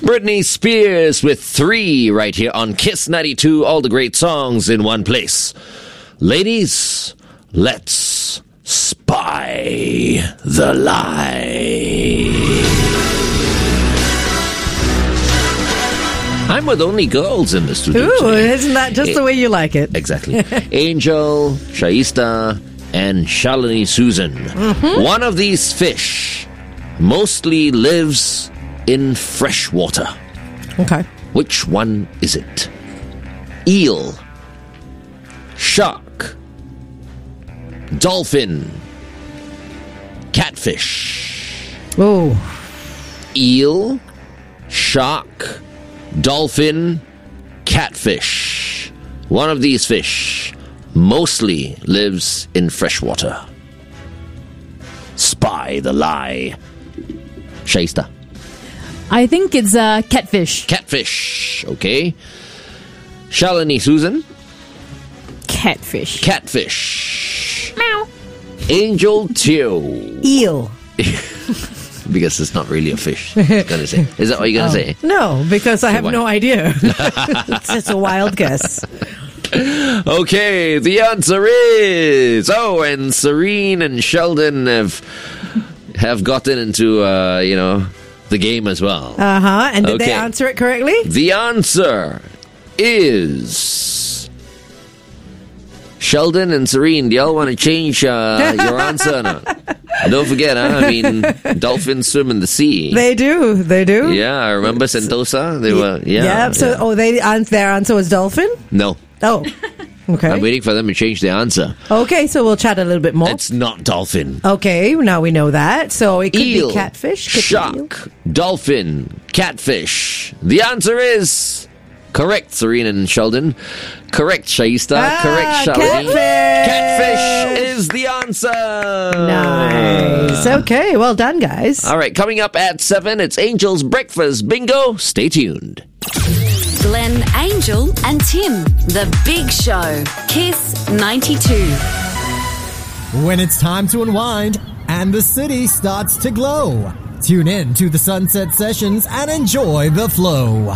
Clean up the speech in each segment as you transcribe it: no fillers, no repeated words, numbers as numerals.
Britney Spears with 3 right here on Kiss 92. All the great songs in one place. Ladies, let's spy the lie. I'm with only girls in the studio Ooh, today. isn't that just the way you like it? Exactly. Angel, Shaista, and Shalini Susan. Mm-hmm. One of these fish mostly lives in fresh water. Okay. Which one is it? Eel, shark, dolphin, catfish. Oh. Eel, shark, dolphin, catfish. One of these fish mostly lives in freshwater. Spy the lie. Shaista. I think it's catfish. Catfish. Okay. Shalini Susan. Catfish. Catfish. Meow. Angel Teo. Eel. Because it's not really a fish. I was gonna say. Is that what you're gonna say? No, because I have why? no idea. It's just a wild guess. Okay, the answer is... Oh, and Serene and Sheldon have gotten into, the game as well. Uh-huh. And did they Okay. answer it correctly? The answer is... Sheldon and Serene, do y'all want to change your answer or not? Don't forget, dolphins swim in the sea. They do. They do. Yeah, I remember Sentosa. They were, yeah. So, their answer was dolphin? No, Oh. Okay. I'm waiting for them to change their answer. Okay, so we'll chat a little bit more. It's not dolphin. Okay, now we know that. So it could Eel, be catfish. Could be eel. shark, dolphin, catfish. The answer is correct, Serena and Sheldon. Correct, Shaista. Correct, Shalini. Catfish is the answer. Nice. Okay, well done, guys. All right, coming up at 7, it's Angel's Breakfast Bingo. Stay tuned. Glenn, Angel, and Tim. The Big Show. Kiss 92. When it's time to unwind and the city starts to glow, tune in to the Sunset Sessions and enjoy the flow.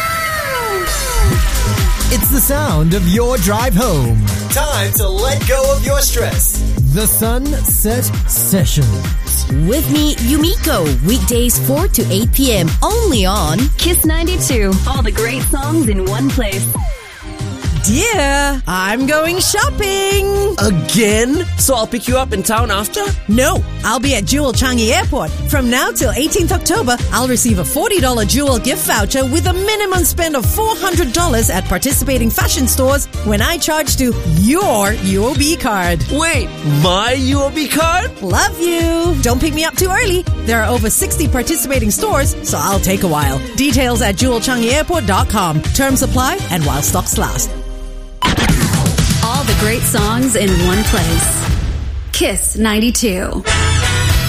It's the sound of your drive home. Time to let go of your stress. The Sunset Sessions. With me, Yumiko. Weekdays 4 to 8 p.m. Only on Kiss 92. All the great songs in one place. Dear, I'm going shopping. Again? So I'll pick you up in town after? No, I'll be at Jewel Changi Airport. From now till 18th October, I'll receive a $40 Jewel gift voucher with a minimum spend of $400 at participating fashion stores when I charge to your UOB card. Wait, my UOB card? Love you. Don't pick me up too early. There are over 60 participating stores, so I'll take a while. Details at jewelchangiairport.com. Terms apply and while stocks last. All the great songs in one place. Kiss 92.